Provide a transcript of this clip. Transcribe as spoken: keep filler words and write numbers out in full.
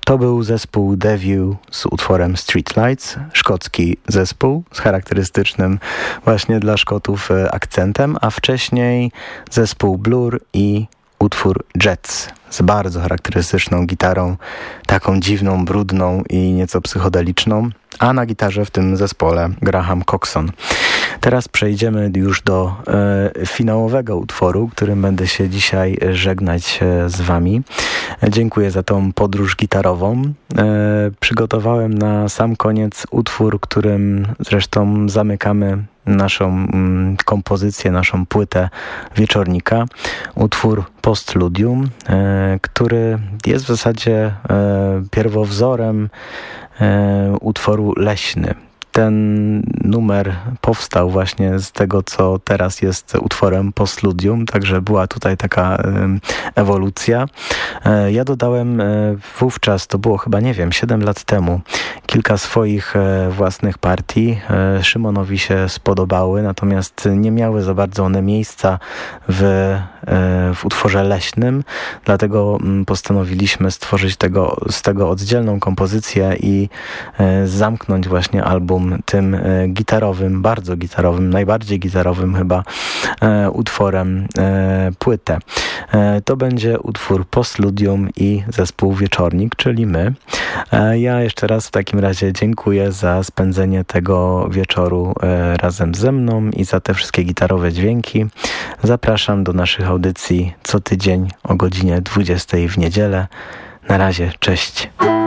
To był zespół The View z utworem Streetlights, szkocki zespół z charakterystycznym właśnie dla Szkotów akcentem, a wcześniej zespół Blur i utwór Jets z bardzo charakterystyczną gitarą, taką dziwną, brudną i nieco psychodeliczną, a na gitarze w tym zespole Graham Coxon. Teraz przejdziemy już do e, finałowego utworu, którym będę się dzisiaj żegnać e, z wami. Dziękuję za tą podróż gitarową. E, przygotowałem na sam koniec utwór, którym zresztą zamykamy naszą mm, kompozycję, naszą płytę Wieczornika. Utwór Postludium, e, który jest w zasadzie e, pierwowzorem e, utworu Leśny. Ten numer powstał właśnie z tego, co teraz jest utworem Postludium, także była tutaj taka y, ewolucja. Y, ja dodałem y, wówczas, to było chyba, nie wiem, siedem lat temu, kilka swoich y, własnych partii. Y, Szymonowi się spodobały, natomiast nie miały za bardzo one miejsca w, y, w utworze Leśnym, dlatego y, postanowiliśmy stworzyć tego, z tego oddzielną kompozycję i y, zamknąć właśnie album tym e, gitarowym, bardzo gitarowym, najbardziej gitarowym chyba e, utworem e, płytę. E, to będzie utwór Postludium i zespół Wieczornik, czyli my. E, ja jeszcze raz w takim razie dziękuję za spędzenie tego wieczoru e, razem ze mną i za te wszystkie gitarowe dźwięki. Zapraszam do naszych audycji co tydzień o godzinie dwudziestej w niedzielę. Na razie, cześć.